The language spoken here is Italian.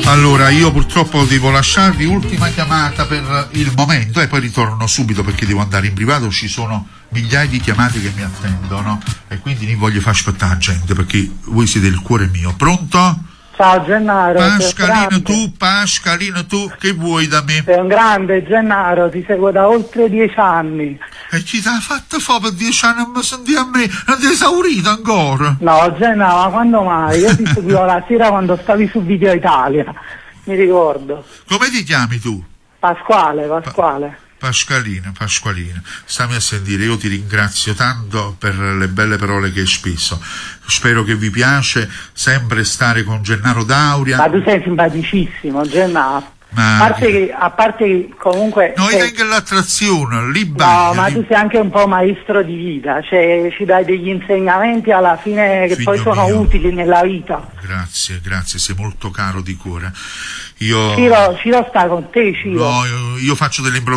Allora, io purtroppo devo lasciarvi, ultima chiamata per il momento e poi ritorno subito perché devo andare in privato, ci sono migliaia di chiamate che mi attendono e quindi non voglio far aspettare la gente perché voi siete il cuore mio. Pronto? Ciao Gennaro. Pascalino tu, che vuoi da me? Sei un grande Gennaro, ti seguo da oltre 10 anni. E ci t'ha fatto fa per 10 anni, non mi senti a me, non ti hai esaurito ancora? No Gennaro, ma quando mai? Io ti seguivo la sera quando stavi su Video Italia, mi ricordo. Come ti chiami tu? Pasquale. Pasqualino, stammi a sentire, io ti ringrazio tanto per le belle parole che hai speso, spero che vi piace sempre stare con Gennaro Dauria. Ma tu sei simpaticissimo Gennaro, a parte che comunque... Noi tengo l'attrazione, No, ma tu sei anche un po' maestro di vita, cioè ci dai degli insegnamenti alla fine che Figlio poi sono mio, utili nella vita. Grazie, sei molto caro di cuore. Ciro sta con te, Ciro. No, io faccio delle